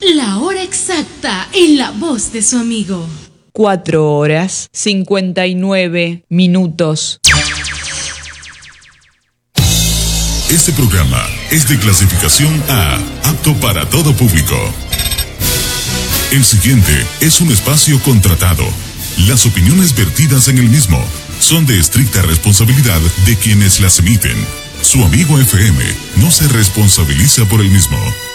La hora exacta en la voz de su amigo. 4:59. Este programa es de clasificación A, apto para todo público. El siguiente es un espacio contratado. Las opiniones vertidas en el mismo son de estricta responsabilidad de quienes las emiten. Su amigo FM no se responsabiliza por el mismo.